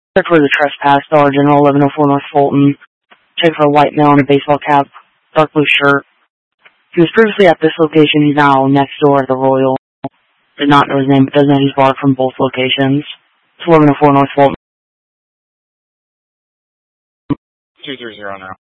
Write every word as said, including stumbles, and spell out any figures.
Check for the trespass, Dollar General, eleven oh four North Fulton. Check for a white male in a baseball cap, dark blue shirt. He was previously at this location. He's now next door at the Royal. Did not know his name, but does know he's barred from both locations. It's eleven oh four North Fulton. two three zero now.